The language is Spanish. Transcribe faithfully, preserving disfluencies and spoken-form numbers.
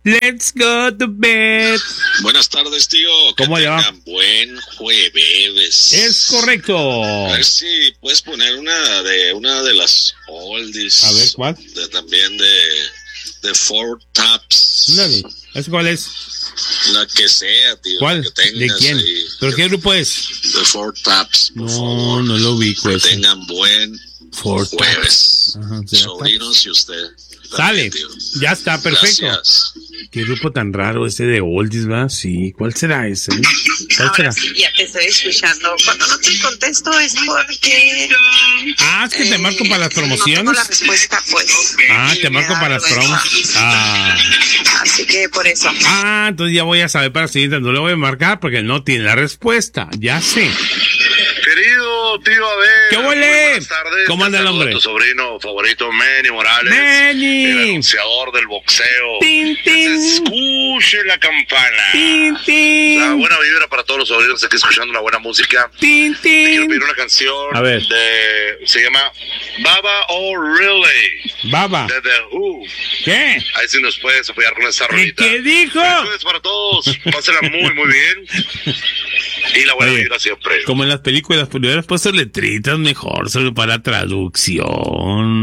Let's go to bed. Buenas tardes, tío. ¿Cómo le va? Buen jueves. Es correcto. A ver si puedes poner una de una de las oldies. A ver, ¿cuál? De, también de, de Four Taps. Dale. ¿Es cuál es? La que sea, tío. ¿Cuál? Que tengas ¿De quién? ahí. ¿Pero qué grupo es? De Four Taps, por No, favor. no lo ubico Que ese. tengan buen Four jueves. Ajá, ¿será Sobrinos y usted. Sale. También, tío. Ya está, perfecto. Gracias. Qué grupo tan raro ese de oldies, ¿va? Sí. ¿Cuál será ese? ¿Cuál Ahora será? sí, ya te estoy escuchando. Cuando no te contesto es porque... Ah, es que te marco para las No tengo promociones. la respuesta, pues. Ah, Y te me marco da para las vergüenza. promos. Ah. Así que por eso. Ah, entonces ya voy a saber para la siguiente. No le voy a marcar porque no tiene la respuesta. Ya sé. Querido tío Abel, ¿Qué huele? muy buenas tardes. ¿Cómo anda el Te saluda hombre? Tu sobrino favorito, Manny Morales. Manny. El anunciador del boxeo. Tin, Que se tin. escuche la campana. Tin, La tin. buena vibra para todos los sobrinos aquí escuchando una buena música. Tin, Te quiero tin. pedir una canción A ver. de... Se llama Baba O'Reilly, Baba. de The Who. ¿Qué? Ahí sí nos puedes apoyar con esta ¿Qué, rolita. qué dijo? Felicidades para todos. Pásenla muy, muy bien. Y la buena Oye, vibra siempre. Como en las películas, pues le hubieras puesto letritas mejor, solo para traducción.